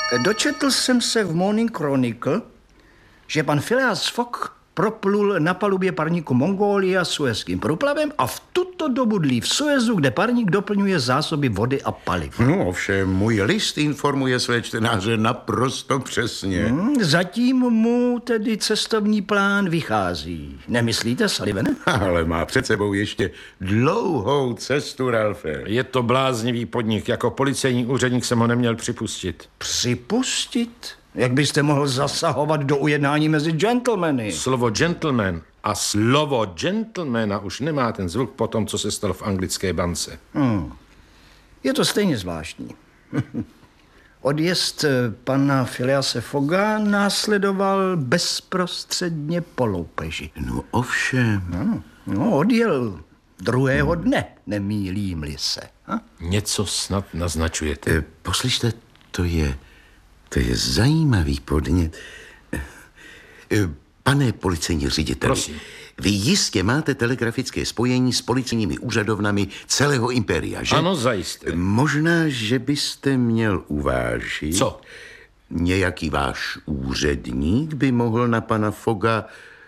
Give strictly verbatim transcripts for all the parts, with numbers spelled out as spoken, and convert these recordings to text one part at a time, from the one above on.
Dočetl jsem se v Morning Chronicle, že pan Phileas Fogg proplul na palubě parníku Mongolia Suezským průplavem a v tuto dobu dlí v Suezu, kde parník doplňuje zásoby vody a paliv. No ovšem, můj list informuje své čtenáře naprosto přesně. Hmm, zatím mu tedy cestovní plán vychází. Nemyslíte, Sullivane? Ale má před sebou ještě dlouhou cestu, Ralfe. Je to bláznivý podnik. Jako policejní úředník jsem ho neměl připustit. Připustit? Jak byste mohl zasahovat do ujednání mezi gentlemany? Slovo gentleman a slovo gentlemana už nemá ten zvuk po tom, co se stalo v anglické bance. Hmm. Je to stejně zvláštní. Odjezd pana Philease Fogga následoval bezprostředně po loupeži. No ovšem. No, no odjel druhého dne, nemýlím-li se. Ha? Něco snad naznačujete. E, poslyšte, to je... To je zajímavý podnět. Pane policejní řediteli, prosím. Vy jistě máte telegrafické spojení s policejními úřadovnami celého impéria, že? Ano, zajisté. Možná, že byste měl uvážit... Co? Nějaký váš úředník by mohl na pana Fogga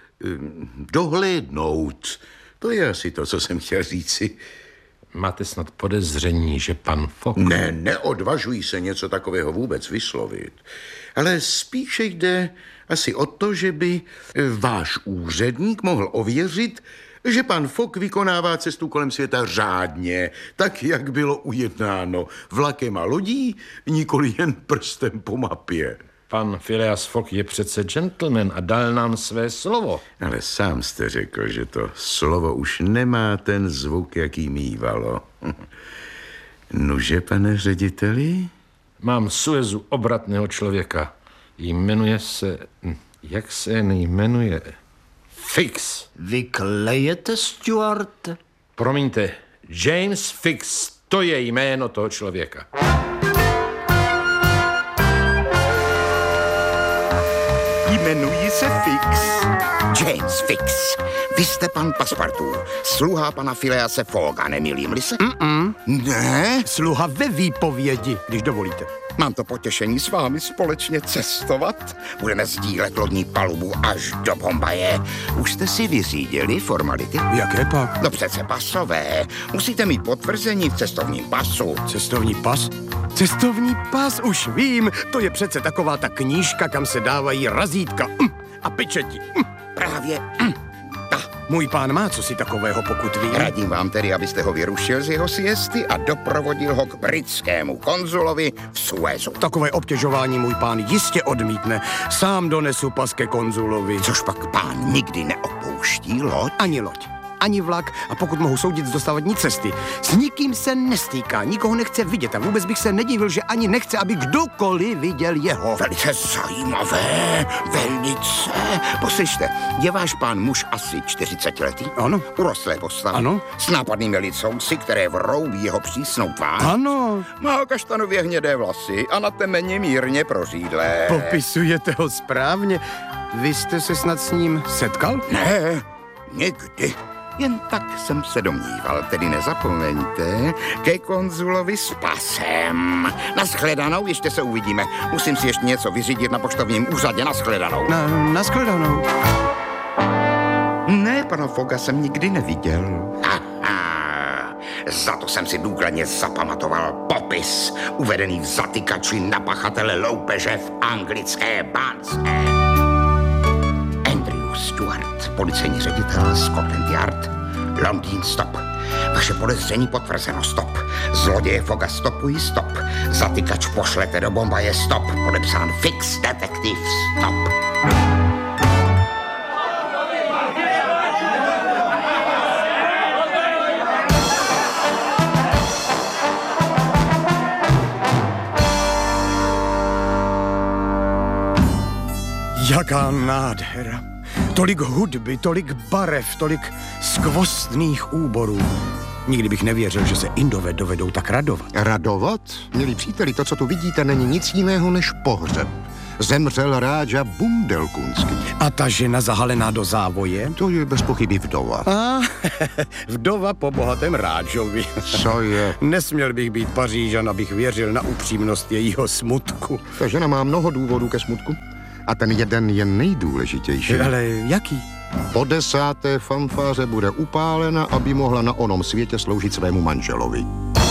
dohlédnout. To je asi to, co jsem chtěl říci. Máte snad podezření, že pan Fogg... Ne, neodvažují se něco takového vůbec vyslovit. Ale spíše jde asi o to, že by váš úředník mohl ověřit, že pan Fogg vykonává cestu kolem světa řádně, tak, jak bylo ujednáno vlakem a lodí, nikoli jen prstem po mapě. Pan Phileas Fogg je přece gentleman a dal nám své slovo. Ale sám jste řekl, že to slovo už nemá ten zvuk, jaký mívalo. Nuže, pane řediteli? Mám Suezu obratného člověka. Jmenuje se... Jak se jmenuje? Fix. Vy klejete, Stuart? Promiňte, James Fix, to je jméno toho člověka. Jmenuji se Fix. James Fix. Vy jste pan Passepartout, sluha pana Philease Fogga, nemýlím-li se? Mm-mm. Ne? Sluha ve výpovědi, když dovolíte. Mám to potěšení s vámi společně cestovat. Budeme sdílet lodní palubu až do Bombaje. Už jste si vyřídili formality? Jaké pak? No přece pasové. Musíte mít potvrzení v cestovním pasu. Cestovní pas? Cestovní pas, už vím. To je přece taková ta knížka, kam se dávají razítka mm, a pečeti. Mm. Právě mm, ta. Můj pán má cosi takového, pokud vím. Radím vám tedy, abyste ho vyrušil z jeho siesty a doprovodil ho k britskému konzulovi v Suezu. Takové obtěžování můj pán jistě odmítne. Sám donesu pas ke konzulovi. Což pak pán nikdy neopouští loď? Ani loď, ani vlak a pokud mohu soudit z dosavadní cesty. S nikým se nestýká, nikoho nechce vidět a vůbec bych se nedivil, že ani nechce, aby kdokoliv viděl jeho. Velice zajímavé, velice. Poslyšte, je váš pán muž asi čtyřicetiletý? Ano. Urostlé postavy? Ano. S nápadnými licousy, které vroubí jeho přísnou tvář? Ano. Má kaštanově hnědé vlasy a na temeně mírně prořídlé. Popisujete ho správně. Vy jste se snad s ním setkal? Ne, nikdy. Jen tak jsem se domníval, tedy nezapomeňte, ke konzulovi s pasem. Naschledanou, ještě se uvidíme. Musím si ještě něco vyřídit na poštovním úřadě. Naschledanou. Na, naschledanou. Ne, pana Fogga jsem nikdy neviděl. Aha, za to jsem si důkladně zapamatoval popis, uvedený v zatykači na pachatele loupeže v anglické bance. Stuart, policejní ředitel Scotland Yard, Londýn, stop. Vaše podezření potvrzeno, stop. Zloděje Fogga stopují, stop. Zatykač pošlete do Bombaje, stop. Podepsán Fix Detective, stop. Jaká nádhera. Tolik hudby, tolik barev, tolik skvostných úborů. Nikdy bych nevěřil, že se Indové dovedou tak radovat. Radovat? Milí příteli, to, co tu vidíte, není nic jiného než pohřeb. zemřel Ráža Bundelkunský. A ta žena zahalená do závoje? To je bez pochyby vdova. A vdova po bohatém Rážovi. Co je? Nesměl bych být Pařížan, abych věřil na upřímnost jejího smutku. Ta žena má mnoho důvodů ke smutku. A ten jeden je nejdůležitější. Ale jaký? Po desáté fanfáře bude upálena, aby mohla na onom světě sloužit svému manželovi.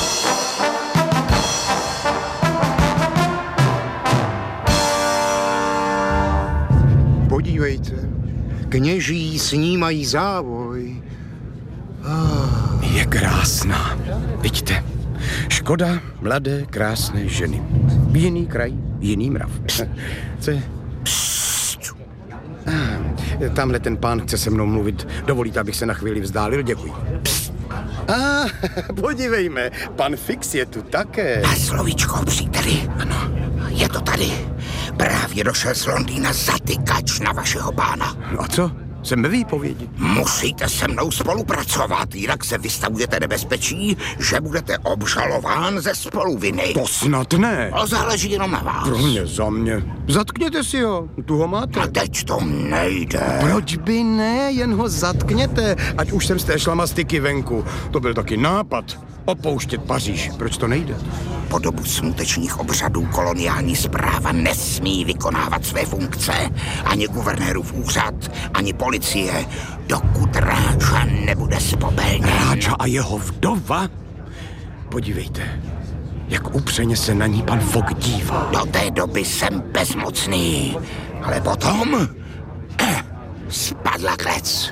Podívejte, kněží snímají závoj. Ah. Je krásná. Vidíte, škoda mladé, krásné ženy. Jiný kraj, jiný mrav. Co je? Ah, tamhle ten pán chce se mnou mluvit. Dovolíte, abych se na chvíli vzdálil? Děkuji. A ah, podívejme, pan Fix je tu také. Na slovíčko, příteli. Ano, je to tady. Právě došel z Londýna zatykač na vašeho pána. A co? Jsem ve výpovědi. Musíte se mnou spolupracovat, jinak se vystavujete nebezpečí, že budete obžalován ze spoluviny. To snad ne. To záleží jenom na vás. Pro mě, za mě. Zatkněte si ho, tu ho máte. A teď to nejde. Proč by ne, jen ho zatkněte, ať už jsem z té šlamastiky venku. To byl taky nápad, opouštět Paříž. Proč to nejde? Po dobu smutečných obřadů koloniální správa nesmí vykonávat své funkce. Ani guvernérův úřad, ani policie, dokud Ráža nebude spopelněn. Ráža a jeho vdova? Podívejte, jak upřeně se na ní pan Fogg dívá. Do té doby jsem bezmocný, ale potom eh, spadla klec.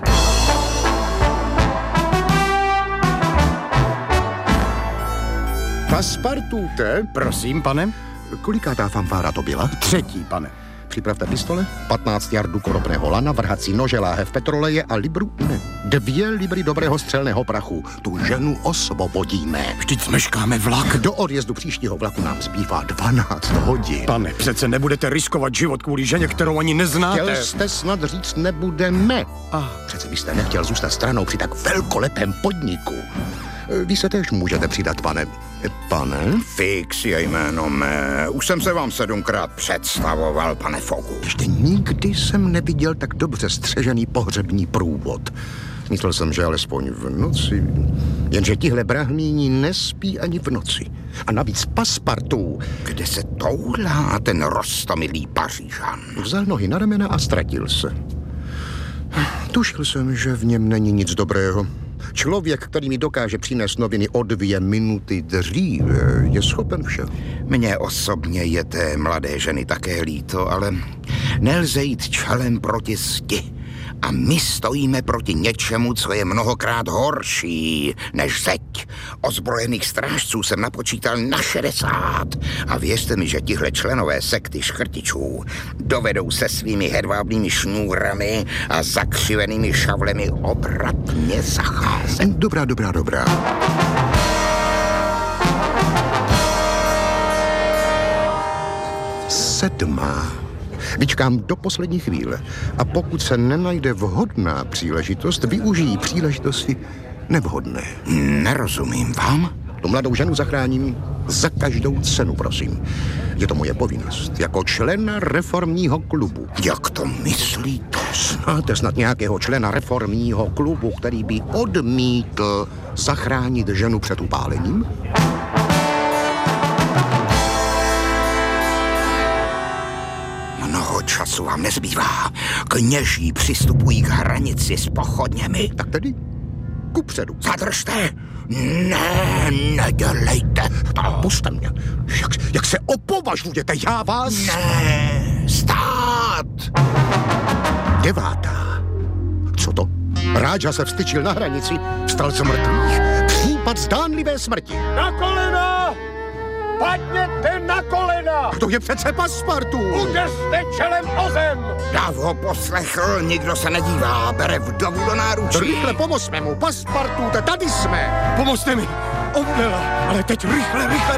Paspartute, Prosím, pane? kolikátá fanfára to byla? Třetí, pane. Připravte pistole, patnáct jardů koropného lana, vrhací nože, láhev petroleje a libru, ne, dvě libry dobrého střelného prachu. Tu ženu osvobodíme. Vždyť smeškáme vlak. Do odjezdu příštího vlaku nám zbývá dvanáct hodin. Pane, přece nebudete riskovat život kvůli ženě, kterou ani neznáte. Chtěl jste snad říct nebudeme. Ah. Přece byste nechtěl zůstat stranou při tak velkolepém podniku. Vy se též můžete přidat, pane. Pane? Fix je jméno mé. Už jsem se vám sedmkrát představoval, pane Foggu. Ještě nikdy jsem neviděl tak dobře střežený pohřební průvod. Myslel jsem, že alespoň v noci. Jenže tihle brahmíni nespí ani v noci. A navíc Paspartu. Kde se toulá ten roztomilý Pařížan? Vzal nohy na ramena a ztratil se. Tušil jsem, že v něm není nic dobrého. Člověk, který mi dokáže přinést noviny o dvě minuty dříve, je schopen všeho. Mně osobně je té mladé ženy také líto, ale nelze jít čelem proti zdi. A my stojíme proti něčemu, co je mnohokrát horší než zeď. Ozbrojených strážců jsem napočítal na šedesát. A věřte mi, že tihle členové sekty škrtičů dovedou se svými hedvábnými šňůrami a zakřivenými šavlemi obratně zacházet. Dobrá, dobrá, dobrá. Sedmá. Vyčkám do poslední chvíle a pokud se nenajde vhodná příležitost, využijí příležitosti nevhodné. Nerozumím vám? Tu mladou ženu zachráním za každou cenu, prosím. Je to moje povinnost jako člena reformního klubu. Jak to myslíte? Znáte snad nějakého člena reformního klubu, který by odmítl zachránit ženu před upálením? Mnoho času vám nezbývá. Kněží přistupují k hranici s pochodněmi. Tak tedy kupředu. Zadržte! Ne, nedělejte to. Puste mě. Jak, jak se opovažujete, já vás? Ne, stát! Devátá. Co to? Ráža se vstyčil na hranici, vstal z mrtvých. Případ zdánlivé smrti. Na kolena! Padněte na kolena! To je přece Paspartu. Udeřte čelem o zem! Dáv ho poslechl, nikdo se nedívá, bere vdovu do náručí. Rychle pomozme mu, Paspartu, tady jsme. Pomozte mi! Omdlela! Ale teď rychle, rychle!